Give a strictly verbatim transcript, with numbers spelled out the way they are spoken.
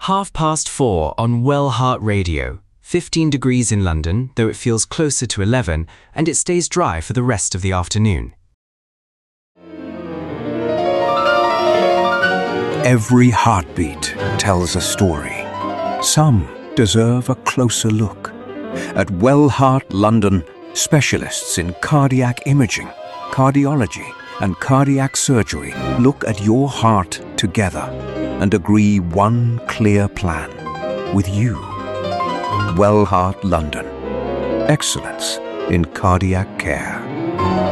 Half past four on Well Heart Radio. fifteen degrees in London, though it feels closer to eleven, and it stays dry for the rest of the afternoon. Every heartbeat tells a story. Some deserve a closer look. At Well Heart London, specialists in cardiac imaging, cardiology, and cardiac surgery look at your heart together and agree one clear plan with you. Well Heart London. Excellence in cardiac care.